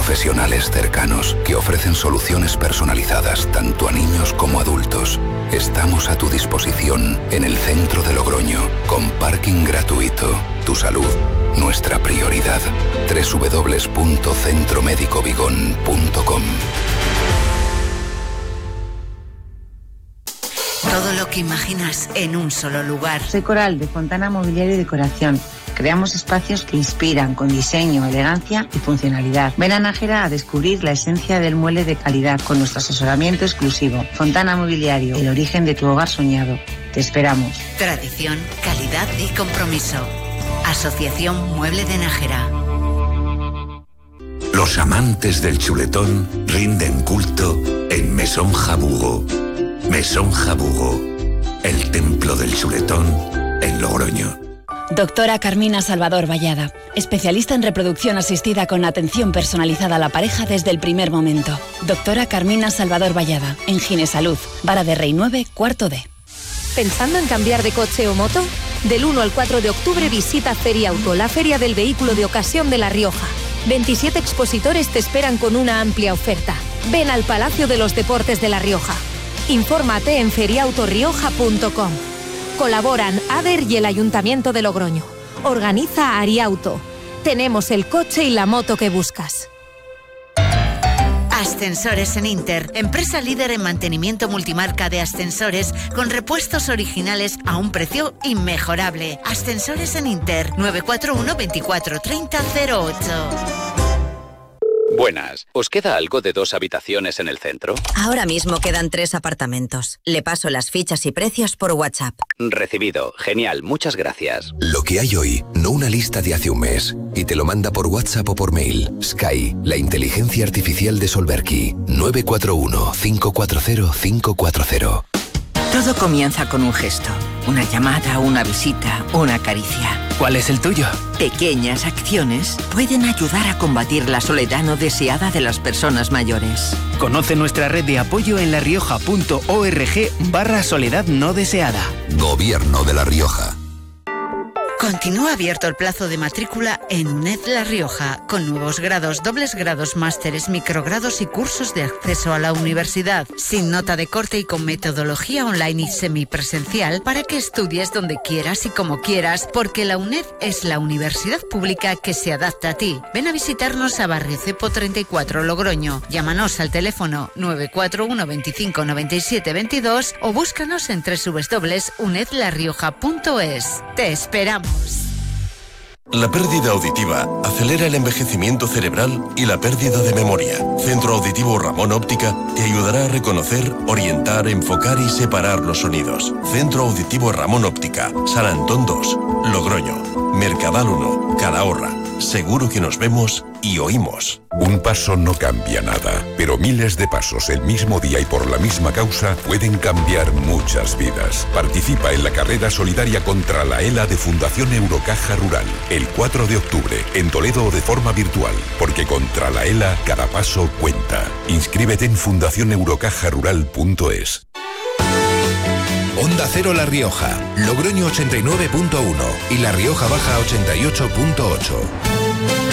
profesionales cercanos que ofrecen soluciones personalizadas tanto a niños como adultos. Estamos a tu disposición en el centro de Logroño, con parking gratuito. Tu salud, nuestra prioridad. www.centromedicovigón.com. Todo lo que imaginas en un solo lugar. Soy Coral, de Fontana Mobiliario y Decoración. Creamos espacios que inspiran con diseño, elegancia y funcionalidad. Ven a Nájera a descubrir la esencia del mueble de calidad con nuestro asesoramiento exclusivo. Fontana Mobiliario, el origen de tu hogar soñado. Te esperamos. Tradición, calidad y compromiso. Asociación Mueble de Nájera. Los amantes del chuletón rinden culto en Mesón Jabugo. Mesón Jabugo, el templo del chuletón en Logroño. Doctora Carmina Salvador Vallada, especialista en reproducción asistida con atención personalizada a la pareja desde el primer momento. Doctora Carmina Salvador Vallada, en Ginesalud, Vara de Rey 9, cuarto D. ¿Pensando en cambiar de coche o moto? Del 1 al 4 de octubre visita Feriauto, la feria del vehículo de ocasión de La Rioja. 27 expositores te esperan con una amplia oferta. Ven al Palacio de los Deportes de La Rioja. Infórmate en feriautorioja.com. Colaboran ADER y el Ayuntamiento de Logroño. Organiza Ariauto. Tenemos el coche y la moto que buscas. Ascensores en Inter, empresa líder en mantenimiento multimarca de ascensores con repuestos originales a un precio inmejorable. Ascensores en Inter, 941 24 30 08. Buenas. ¿Os queda algo de 2 habitaciones en el centro? Ahora mismo quedan 3 apartamentos. Le paso las fichas y precios por WhatsApp. Recibido. Genial. Muchas gracias. Lo que hay hoy, no una lista de hace un mes. Y te lo manda por WhatsApp o por mail. Sky, la inteligencia artificial de Solberki. 941 540 540. Todo comienza con un gesto. Una llamada, una visita, una caricia. ¿Cuál es el tuyo? Pequeñas acciones pueden ayudar a combatir la soledad no deseada de las personas mayores. Conoce nuestra red de apoyo en larioja.org/soledad no deseada. Gobierno de La Rioja. Continúa abierto el plazo de matrícula en UNED La Rioja, con nuevos grados, dobles grados, másteres, microgrados y cursos de acceso a la universidad, sin nota de corte y con metodología online y semipresencial para que estudies donde quieras y como quieras, porque la UNED es la universidad pública que se adapta a ti. Ven a visitarnos a Barrio Cepo 34, Logroño. Llámanos al teléfono 941 25 97 22 o búscanos en www.unedlarioja.es. Te esperamos. La pérdida auditiva acelera el envejecimiento cerebral y la pérdida de memoria. Centro Auditivo Ramón Óptica te ayudará a reconocer, orientar, enfocar y separar los sonidos. Centro Auditivo Ramón Óptica, San Antón 2, Logroño, Mercadal 1, Calahorra. Seguro que nos vemos y oímos. Un paso no cambia nada, pero miles de pasos el mismo día y por la misma causa pueden cambiar muchas vidas. Participa en la carrera solidaria contra la ELA de Fundación Eurocaja Rural, el 4 de octubre, en Toledo o de forma virtual, porque contra la ELA cada paso cuenta. Inscríbete en fundacioneurocajarural.es. Onda Cero La Rioja, Logroño 89.1 y La Rioja Baja 88.8.